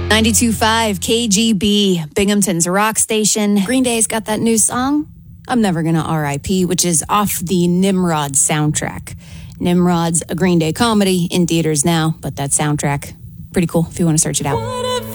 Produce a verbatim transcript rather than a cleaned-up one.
ninety-two point five K G B, Binghamton's rock station. Green Day's got that new song, I'm Never Gonna R I P, which is off the Nimrod soundtrack. Nimrod's a Green Day comedy in theaters now, but that soundtrack, pretty cool if you want to search it out.